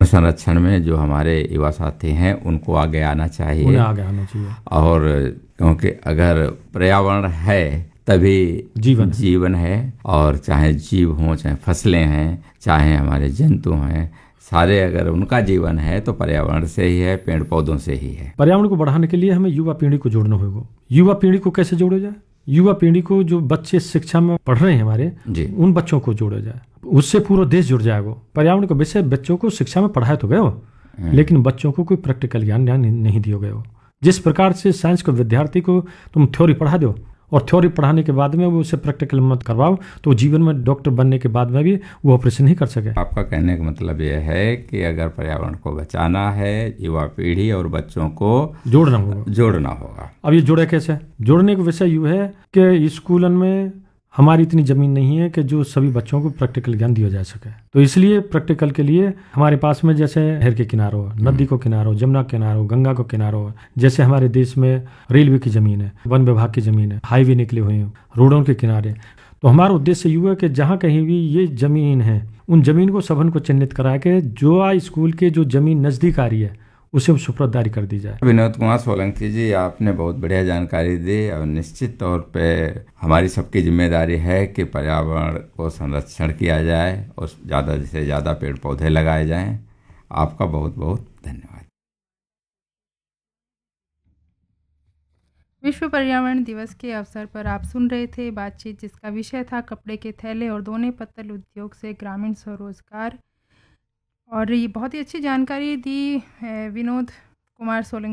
संरक्षण में जो हमारे युवा साथी हैं उनको आगे आना चाहिए, उन्हें आगे आना चाहिए। और क्योंकि अगर पर्यावरण है तभी जीवन है, और चाहे जीव हों, चाहे फसलें हैं, चाहे हमारे जंतु हैं, सारे अगर उनका जीवन है तो पर्यावरण से ही है, पेड़ पौधों से ही है। पर्यावरण को बढ़ाने के लिए हमें युवा पीढ़ी को जोड़ना होगा। युवा पीढ़ी को कैसे जोड़ा जाए? युवा पीढ़ी को, जो बच्चे शिक्षा में पढ़ रहे हैं हमारे, उन बच्चों को जोड़ा जाए, उससे पूरा देश जुड़ जाएगा। पर्यावरण का विषय बच्चों को शिक्षा में पढ़ाया तो गए हो, लेकिन बच्चों को कोई प्रैक्टिकल ज्ञान नहीं दिया गया हो। जिस प्रकार से साइंस को विद्यार्थी को तुम थ्योरी पढ़ा दो और थ्योरी पढ़ाने के बाद में वो उसे प्रैक्टिकल मत करवाओ, तो जीवन में डॉक्टर बनने के बाद में भी वो ऑपरेशन नहीं कर सके। आपका कहने का मतलब ये है कि अगर पर्यावरण को बचाना है, युवा पीढ़ी और बच्चों को जोड़ना होगा। अब ये जोड़े कैसे? जोड़ने का विषय यूँ है कि स्कूलन में हमारी इतनी ज़मीन नहीं है कि जो सभी बच्चों को प्रैक्टिकल ज्ञान दिया जा सके, तो इसलिए प्रैक्टिकल के लिए हमारे पास में जैसे नहर के किनारों, नदी को किनारों, जमुना के किनारों, गंगा को किनारों, जैसे हमारे देश में रेलवे की ज़मीन है, वन विभाग की ज़मीन है, हाईवे निकले हुए हैं, रोडों के किनारे, तो हमारा उद्देश्य यूँ है कि जहाँ कहीं भी ये ज़मीन है उन ज़मीन को सबन को चिन्हित करा के जो स्कूल के जो ज़मीन नज़दीक आ रही है उसे सुपुर्दगी कर दी जाए। विनोद कुमार सोलंकी जी, आपने बहुत बढ़िया जानकारी दी, और निश्चित तौर पे हमारी सबकी जिम्मेदारी है कि पर्यावरण को संरक्षण किया जाए और ज़्यादा से ज़्यादा पेड़ पौधे लगाए जाएं। आपका बहुत बहुत धन्यवाद। विश्व पर्यावरण दिवस के अवसर पर आप सुन रहे थे बातचीत, जिसका विषय था कपड़े के थैले और दोने पत्तल उद्योग से ग्रामीण स्वरोजगार। और ये बहुत ही अच्छी जानकारी दी है विनोद कुमार सोलंकी